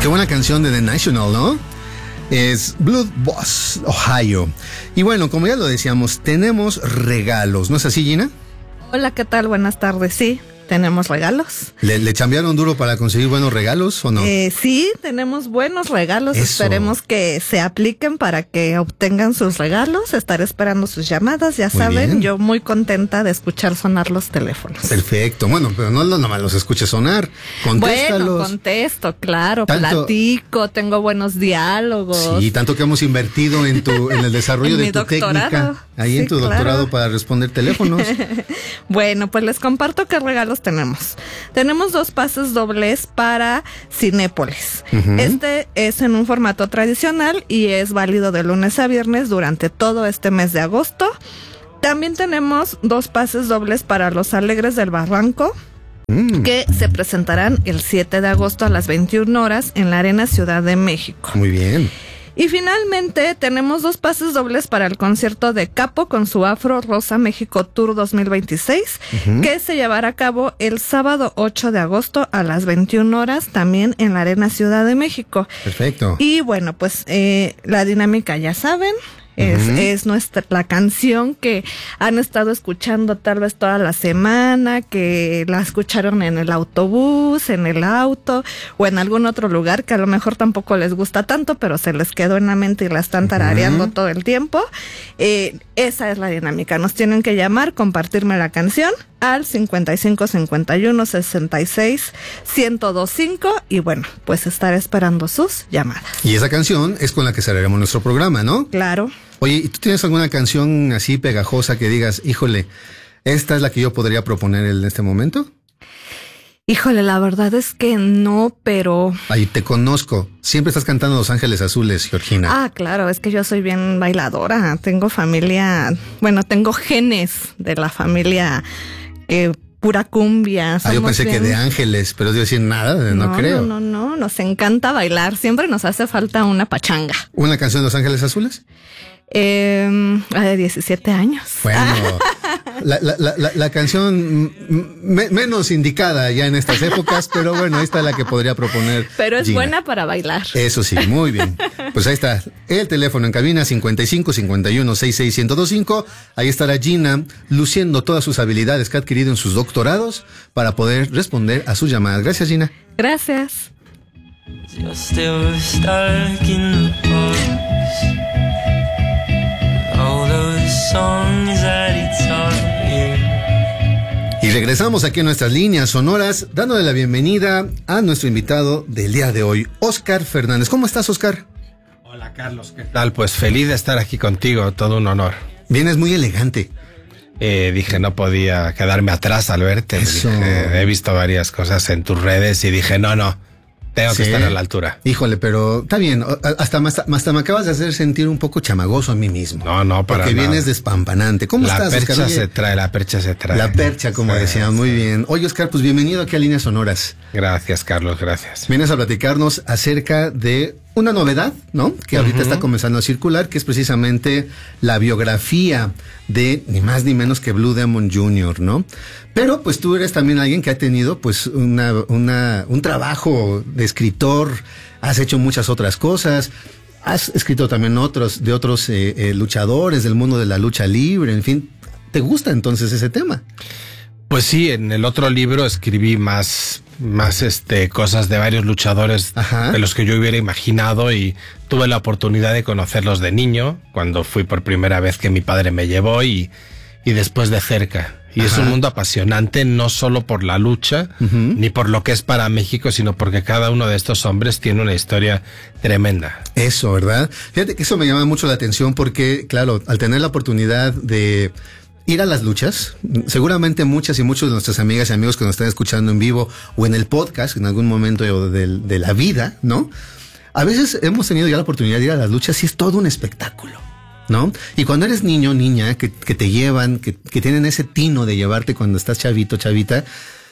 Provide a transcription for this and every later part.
Qué buena canción de The National, ¿no? Es Blood Boss, Ohio. Y bueno, como ya lo decíamos, tenemos regalos, ¿no es así, Gina? Hola, ¿qué tal? Buenas tardes, sí. Tenemos regalos. ¿Le chambearon duro para conseguir buenos regalos o no? Sí, tenemos buenos regalos. Eso. Esperemos que se apliquen para que obtengan sus regalos. Estaré esperando sus llamadas, ya Muy saben. bien. Yo muy contenta de escuchar sonar los teléfonos. Perfecto. Bueno, pero no nomás los escuche sonar. Contéstalos. Bueno, contesto, claro, Tanto- platico, tengo buenos diálogos. Sí, tanto que hemos invertido en el desarrollo En de mi tu doctorado. técnica. Ahí Sí, en tu claro. doctorado para responder teléfonos. Bueno, pues les comparto qué regalos tenemos. Tenemos 2 pases dobles para Cinépolis. Ujú. Este es en un formato tradicional y es válido de lunes a viernes durante todo este mes de agosto. También tenemos 2 pases dobles para Los Alegres del Barranco, que se presentarán el 7 de agosto a las 21 horas en la Arena Ciudad de México. Muy bien. Y finalmente tenemos 2 pases dobles para el concierto de Capo con su Afro Rosa México Tour 2026, que se llevará a cabo el sábado 8 de agosto a las 21 horas también en la Arena Ciudad de México. Perfecto. Y bueno, pues la dinámica ya saben. Es la canción que han estado escuchando tal vez toda la semana, que la escucharon en el autobús, en el auto o en algún otro lugar que a lo mejor tampoco les gusta tanto, pero se les quedó en la mente y la están tarareando todo el tiempo. Esa es la dinámica. Nos tienen que llamar, compartirme la canción al 55 51 66 1025 y bueno, pues estar esperando sus llamadas. Y esa canción es con la que cerraremos nuestro programa, ¿no? Claro. Oye, ¿y tú tienes alguna canción así pegajosa que digas, híjole, esta es la que yo podría proponer en este momento? Híjole, la verdad es que no, pero... Ahí te conozco. Siempre estás cantando Los Ángeles Azules, Georgina. Ah, claro, es que yo soy bien bailadora. Tengo familia, bueno, tengo genes de la familia pura cumbia. Yo Somos pensé que bien- de ángeles, pero decir nada, no creo. No, nos encanta bailar. Siempre nos hace falta una pachanga. ¿Una canción de Los Ángeles Azules? La de 17 años. Bueno, la canción menos indicada ya en estas épocas, pero bueno, esta es la que podría proponer Pero es Gina. buena para bailar. Eso sí, muy bien. Pues ahí está el teléfono en cabina 55 51 66 1025. Ahí estará Gina luciendo todas sus habilidades que ha adquirido en sus doctorados para poder responder a sus llamadas. Gracias, Gina. Gracias. You're still stuck in the past. All those songs that he taught you. Y regresamos aquí a nuestras líneas sonoras, dándole la bienvenida a nuestro invitado del día de hoy, Óscar Fernández. ¿Cómo estás, Óscar? Hola Carlos, ¿qué tal? Pues feliz de estar aquí contigo, todo un honor. Vienes muy elegante. Dije no podía quedarme atrás al verte. Eso. Dije, he visto varias cosas en tus redes y dije no, tengo Sí. que estar a la altura. Híjole, pero está bien. Hasta me acabas de hacer sentir un poco chamagoso a mí mismo. No, para Porque nada. vienes despampanante. ¿Cómo La estás, percha Óscar? Oye, se trae, la percha se trae. la percha, como Sí, decíamos. Muy bien. Oye, Óscar, pues bienvenido aquí a Líneas Sonoras. Gracias, Carlos, gracias. Vienes a platicarnos acerca de una novedad, ¿no? Que ahorita está comenzando a circular, que es precisamente la biografía de ni más ni menos que Blue Demon Jr., ¿no? Pero pues tú eres también alguien que ha tenido pues un trabajo de escritor, has hecho muchas otras cosas, has escrito también de otros luchadores del mundo de la lucha libre, en fin. ¿Te gusta entonces ese tema? Pues sí, en el otro libro escribí más cosas de varios luchadores Ajá. de los que yo hubiera imaginado y tuve la oportunidad de conocerlos de niño, cuando fui por primera vez que mi padre me llevó y después de cerca. Y es Ajá. un mundo apasionante, no solo por la lucha, ni por lo que es para México, sino porque cada uno de estos hombres tiene una historia tremenda. Eso, ¿verdad? Fíjate que eso me llama mucho la atención porque, claro, al tener la oportunidad de ir a las luchas, seguramente muchas y muchos de nuestras amigas y amigos que nos están escuchando en vivo o en el podcast en algún momento de la vida, ¿no? A veces hemos tenido ya la oportunidad de ir a las luchas y es todo un espectáculo, ¿no? Y cuando eres niño, niña, que te llevan, que tienen ese tino de llevarte cuando estás chavito, chavita,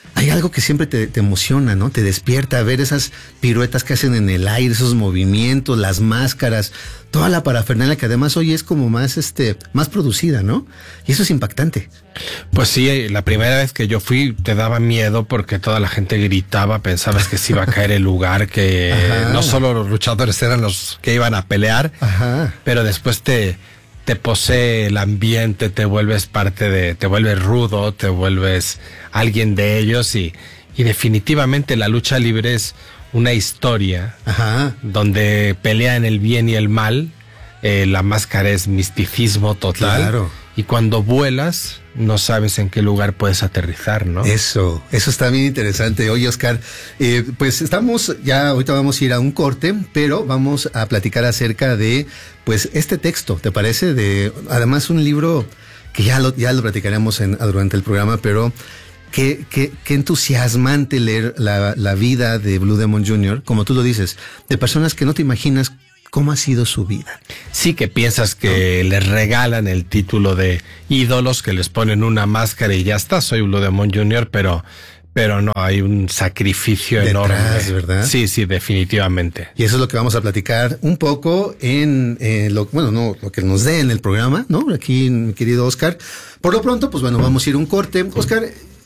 hay algo que siempre te emociona, ¿no? Te despierta a ver esas piruetas que hacen en el aire, esos movimientos, las máscaras, toda la parafernalia que además hoy es como más producida, ¿no? Y eso es impactante. Pues sí, la primera vez que yo fui te daba miedo porque toda la gente gritaba, pensabas que se iba a caer el lugar, que Ajá. no solo los luchadores eran los que iban a pelear, Ajá. pero después te posee el ambiente, te vuelves te vuelves rudo, te vuelves alguien de ellos y definitivamente la lucha libre es una historia Ajá. donde pelean el bien y el mal, la máscara es misticismo total. Claro. Y cuando vuelas, no sabes en qué lugar puedes aterrizar, ¿no? Eso está bien interesante. Oye, Oscar, pues ahorita vamos a ir a un corte, pero vamos a platicar acerca de, pues, este texto, ¿te parece? Además, un libro que ya lo platicaremos durante el programa, pero qué entusiasmante leer la vida de Blue Demon Jr., como tú lo dices, de personas que no te imaginas cómo ha sido su vida. Sí, que piensas que les regalan el título de ídolos, que les ponen una máscara y ya está, soy Blue Demon Jr., pero no, hay un sacrificio Detrás, enorme. ¿verdad? Sí, definitivamente. Y eso es lo que vamos a platicar un poco en lo que nos dé en el programa, ¿no? Aquí, mi querido Oscar. Por lo pronto, pues bueno, vamos a ir a un corte. Oscar,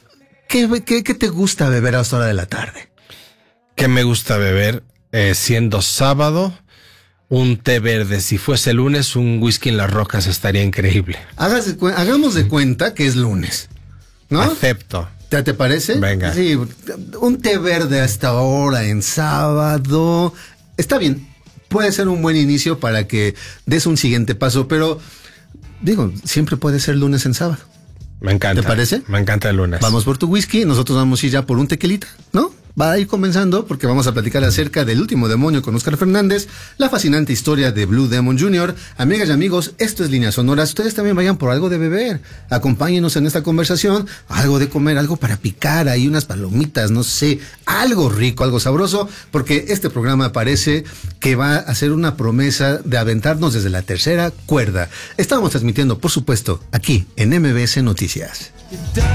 ¿qué te gusta beber a esta hora de la tarde? ¿Qué me gusta beber? Siendo sábado, un té verde. Si fuese lunes, un whisky en las rocas estaría increíble. Hagamos de cuenta que es lunes, ¿no? Acepto. ¿Te parece? Venga. Sí, un té verde a esta hora en sábado. Está bien. Puede ser un buen inicio para que des un siguiente paso, pero digo, siempre puede ser lunes en sábado. Me encanta. ¿Te parece? Me encanta el lunes. Vamos por tu whisky, nosotros vamos a ir ya por un tequilita, ¿no? Va a ir comenzando porque vamos a platicar acerca del último demonio con Oscar Fernández, la fascinante historia de Blue Demon Jr. Amigas y amigos, esto es Líneas Sonoras. Ustedes también vayan por algo de beber. Acompáñenos en esta conversación, algo de comer, algo para picar, ahí unas palomitas, no sé, algo rico, algo sabroso, porque este programa parece que va a ser una promesa de aventarnos desde la tercera cuerda. Estamos transmitiendo, por supuesto, aquí en MBS Noticias.